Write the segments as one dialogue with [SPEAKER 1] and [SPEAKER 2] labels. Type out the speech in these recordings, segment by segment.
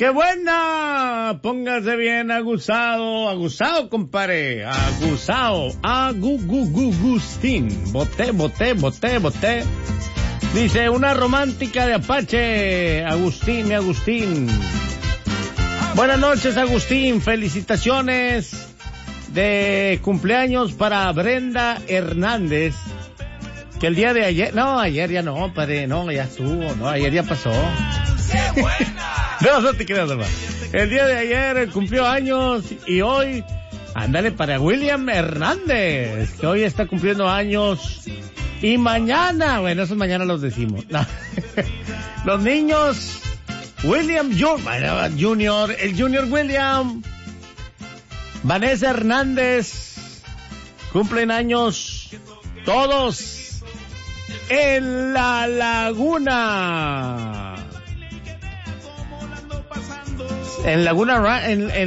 [SPEAKER 1] ¡Qué buena! Póngase bien aguzado, compadre. Aguzado, Agustín. Boté. Dice, una romántica de Apache. Agustín, mi Agustín. Buenas noches, Agustín. Felicitaciones de cumpleaños para Brenda Hernández. Que el día de ayer... No, ayer ya no, padre. No, ya estuvo. No, ayer ya pasó. ¡Qué buena! No te creas, hermano. El día de ayer cumplió años y hoy, ándale para William Hernández, que hoy está cumpliendo años. Y mañana, bueno, esos mañana los decimos. No. Los niños, William Junior, el Junior William, Vanessa Hernández, cumplen años todos en La Laguna. En Laguna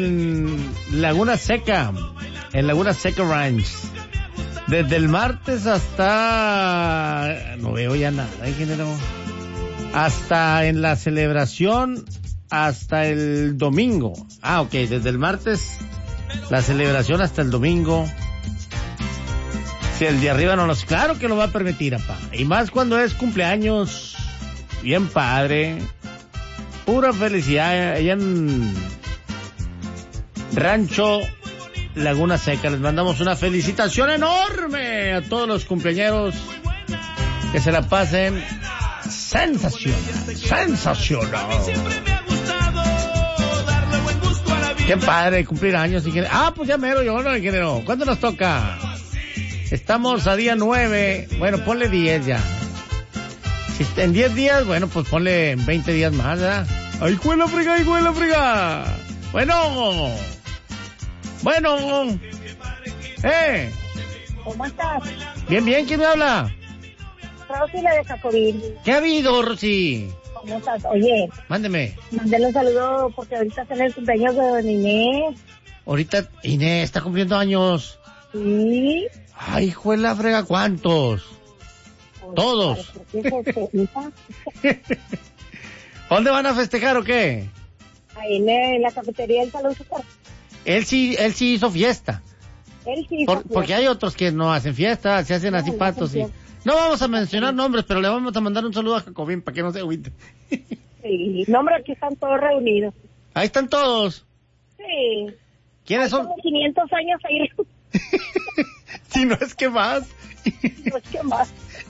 [SPEAKER 1] Seca, en Laguna Seca Ranch. Desde el martes hasta... No veo ya nada, ingeniero. Hasta en la celebración, hasta el domingo. Ah, ok, desde el martes, la celebración hasta el domingo. Si el de arriba no nos... Claro que lo va a permitir, apá. Y más cuando es cumpleaños, bien padre. Pura felicidad allá en Rancho Laguna Seca. Les mandamos una felicitación enorme a todos los cumpleañeros. Que se la pasen sensacional. Qué padre cumplir años. Pues ya mero yo, ¿no, ingeniero? ¿Cuándo nos toca? Estamos a día 9. Bueno, ponle 10 ya. Si en 10 días, bueno, pues ponle 20 días más, ¿verdad? ¡Ay, juela frega! Bueno.
[SPEAKER 2] ¿Cómo estás?
[SPEAKER 1] Bien, ¿quién me habla?
[SPEAKER 2] Rosy, la de Jacobín.
[SPEAKER 1] ¿Qué ha habido, Rosy?
[SPEAKER 2] ¿Cómo estás? Oye.
[SPEAKER 1] Mándeme.
[SPEAKER 2] Mándale un saludo porque ahorita es el cumpleaños de don Inés.
[SPEAKER 1] Ahorita Inés está cumpliendo años.
[SPEAKER 2] Sí.
[SPEAKER 1] ¡Ay, juela frega! ¿Cuántos? Todos. ¿Dónde van a festejar o qué?
[SPEAKER 2] Ahí en la cafetería del Salón Super.
[SPEAKER 1] Él sí hizo fiesta.
[SPEAKER 2] Él sí hizo fiesta.
[SPEAKER 1] Porque hay otros que no hacen fiesta, se hacen así patos y... No vamos a mencionar nombres, pero le vamos a mandar un saludo a Jacobín para que no se agüite.
[SPEAKER 2] Sí, nombre, aquí están todos reunidos.
[SPEAKER 1] Ahí están todos.
[SPEAKER 2] Sí.
[SPEAKER 1] ¿Quiénes son?
[SPEAKER 2] Como 500 años ahí.
[SPEAKER 1] Si no es que más.
[SPEAKER 2] No es que más.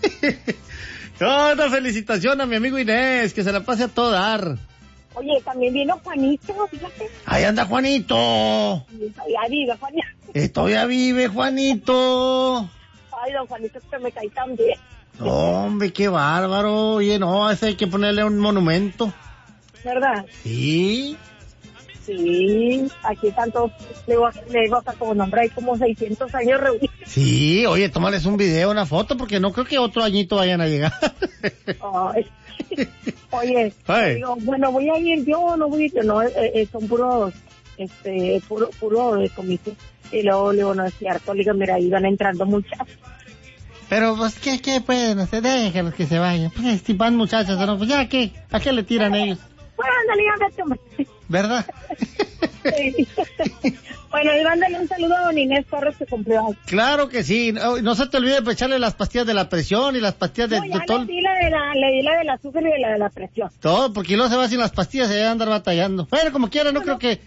[SPEAKER 1] Una felicitación a mi amigo Inés, que se la pase a todo dar.
[SPEAKER 2] Oye, también vino Juanito, fíjate.
[SPEAKER 1] Ahí anda Juanito.
[SPEAKER 2] Todavía vive, Juanito.
[SPEAKER 1] Todavía vive Juanito.
[SPEAKER 2] Ay, don Juanito, que me caí tan bien.
[SPEAKER 1] Hombre, qué bárbaro. Oye, no, ese hay que ponerle un monumento.
[SPEAKER 2] ¿Verdad?
[SPEAKER 1] Sí.
[SPEAKER 2] Sí, aquí están todos, le digo hasta como nombre, hay como 600 años reunidos.
[SPEAKER 1] Sí, oye, tómales un video, una foto, porque no creo que otro añito vayan a llegar.
[SPEAKER 2] Ay. Oye, digo, bueno, voy a ir yo, no voy a ir, no, son puros, puro de comité. Y luego le digo, no es cierto, le digo, mira, ahí van entrando muchachos.
[SPEAKER 1] Pero, pues, ¿qué pueden hacer? Déjenlos que se vayan. Pues, si van muchachos, ¿no? Pues, ¿ya qué? ¿A qué le tiran ellos?
[SPEAKER 2] Bueno, ándale, hombre.
[SPEAKER 1] ¿Verdad?
[SPEAKER 2] Sí. Bueno, y mándale un saludo a don Inés Torres, que cumplió años.
[SPEAKER 1] Claro que sí. No se te olvide de echarle las pastillas de la presión y las pastillas de todo.
[SPEAKER 2] Le di la del azúcar y la de la presión.
[SPEAKER 1] Todo, porque luego se va sin las pastillas y va a andar batallando. Bueno, como quiera, no creo que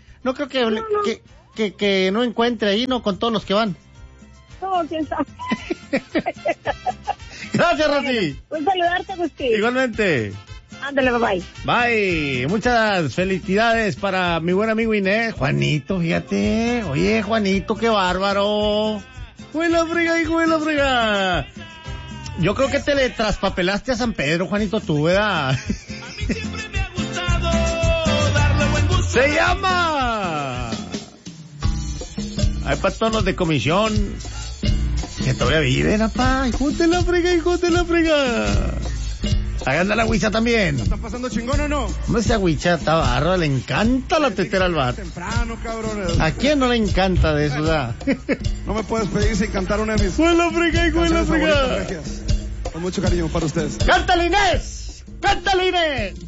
[SPEAKER 1] no encuentre ahí, ¿no? Con todos los que van.
[SPEAKER 2] No, quién sabe.
[SPEAKER 1] Gracias, Rosy.
[SPEAKER 2] Un saludarte, Agustín.
[SPEAKER 1] Igualmente.
[SPEAKER 2] Ándale, bye.
[SPEAKER 1] Bye. Muchas felicidades para mi buen amigo Inés. Juanito, fíjate. Oye, Juanito, qué bárbaro. Juela frega. Yo creo que te le traspapelaste a San Pedro, Juanito, tú, ¿verdad? A mí siempre me ha gustado darle buen gusto. Se llama... Hay para todos los de comisión que todavía viven, apá. Hijo de la frega. Ahí anda la Huicha también.
[SPEAKER 3] ¿Está pasando chingón o no?
[SPEAKER 1] Hombre, esa Huicha está barra, le encanta la tetera al vato.
[SPEAKER 3] Temprano, cabrones.
[SPEAKER 1] ¿A quién no le encanta de eso, da?
[SPEAKER 3] No me puedes pedir sin cantar una de mis...
[SPEAKER 1] ¡Huela frega!
[SPEAKER 3] Con mucho cariño para ustedes.
[SPEAKER 1] ¡Cántale, Inés!